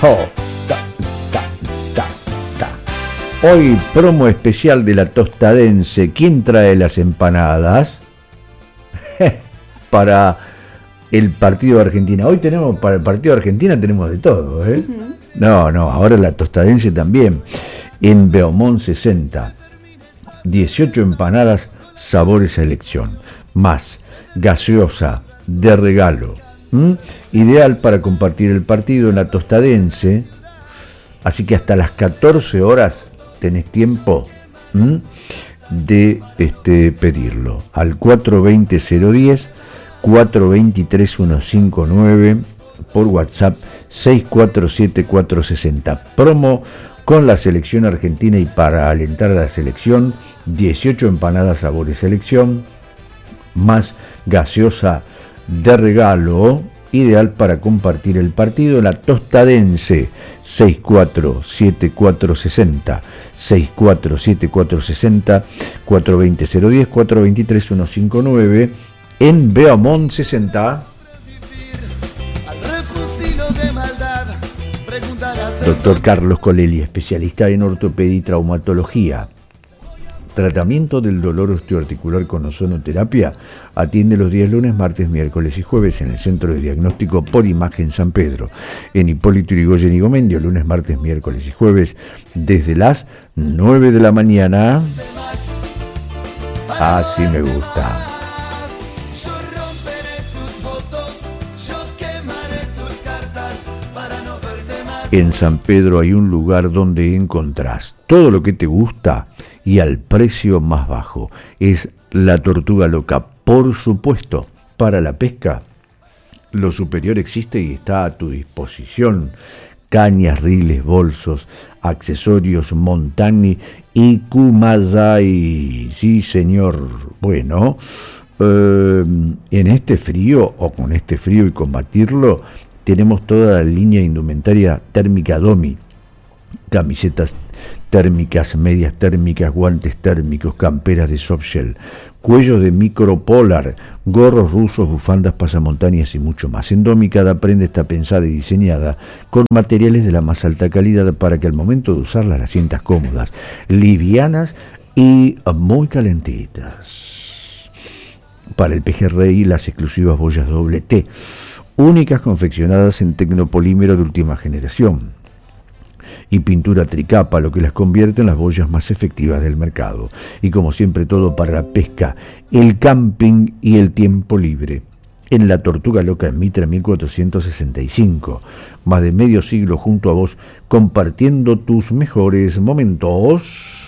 Oh, ta, ta, ta, ta. Hoy promo especial de la Tostadense. ¿Quién trae las empanadas? Para el partido de Argentina. Hoy tenemos, para el partido de Argentina tenemos de todo, ¿eh? No, ahora la Tostadense también. En Beaumont 60. 18 empanadas, sabores a elección. Más gaseosa de regalo. Ideal para compartir el partido en la Tostadense. Así que hasta las 14 horas tenés tiempo de pedirlo. Al 420-010, 423-159, por WhatsApp 647-460. Promo con la selección argentina y para alentar a la selección, 18 empanadas sabores selección, más gaseosa de regalo, ideal para compartir el partido. La Tostadense 647460, 647460, 420-010, 423-159, en Beaumont 60. Doctor Carlos Colelli, especialista en ortopedia y traumatología. Tratamiento del dolor osteoarticular con ozonoterapia. Atiende los días lunes, martes, miércoles y jueves en el Centro de Diagnóstico por Imagen San Pedro. En Hipólito Yrigoyen y Gomendio, lunes, martes, miércoles y jueves, desde las 9 de la mañana. Así me gusta. En San Pedro hay un lugar donde encontrás todo lo que te gusta y al precio más bajo. Es la Tortuga Loca. Por supuesto, para la pesca, lo superior existe y está a tu disposición. Cañas, riles, bolsos, accesorios, Montani y Kumasai. Sí, señor. Bueno, en este frío, o con este frío y combatirlo, tenemos toda la línea indumentaria térmica Domi. Camisetas térmicas, medias térmicas, guantes térmicos, camperas de softshell, cuellos de micropolar, gorros rusos, bufandas, pasamontañas y mucho más. En Domi cada prenda está pensada y diseñada con materiales de la más alta calidad para que al momento de usarlas las sientas cómodas, livianas y muy calentitas. Para el pejerrey, las exclusivas boyas doble T, únicas confeccionadas en tecnopolímero de última generación y pintura tricapa, lo que las convierte en las boyas más efectivas del mercado. Y como siempre, todo para la pesca, el camping y el tiempo libre. En la Tortuga Loca en Mitra 1465, más de medio siglo junto a vos, compartiendo tus mejores momentos.